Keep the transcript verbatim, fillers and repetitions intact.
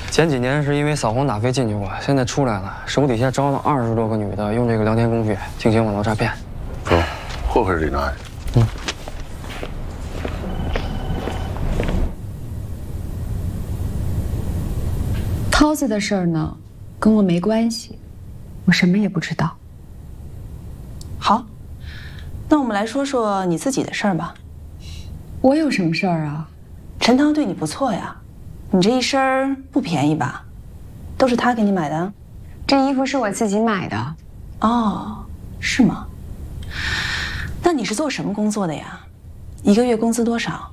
前几年是因为扫黄打非进去过，现在出来了，手底下招了二十多个女的，用这个聊天工具进行网络诈骗。 走，后边这拿。 嗯。 涛子的事儿呢，跟我没关系，我什么也不知道。 好，那我们来说说你自己的事儿吧。 我有什么事儿啊？ 陈涛对你不错呀，你这一身不便宜吧？都是他给你买的？ 这衣服是我自己买的。 哦，是吗？那你是做什么工作的呀？一个月工资多少？